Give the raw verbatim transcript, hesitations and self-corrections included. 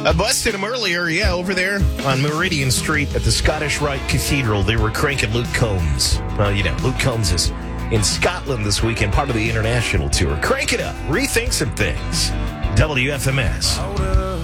I busted him earlier, yeah, over there on Meridian Street at the Scottish Rite Cathedral. They were cranking Luke Combs. Well, you know, Luke Combs is in Scotland this weekend, part of the international tour. Crank it up. Rethink some things. W F M S.